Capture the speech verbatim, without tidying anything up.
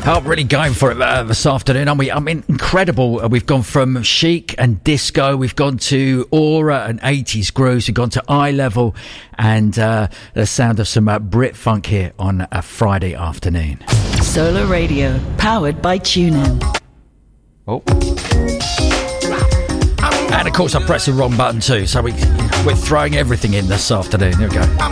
Oh, really going for it uh, this afternoon, aren't we? I mean, incredible. Uh, we've gone from chic and disco, we've gone to aura and eighties grooves, we've gone to eye level, and uh, the sound of some uh, Brit funk here on a Friday afternoon. Solar Radio, powered by TuneIn. Oh. And of course, I pressed the wrong button too, so we, we're throwing everything in this afternoon. Here we go.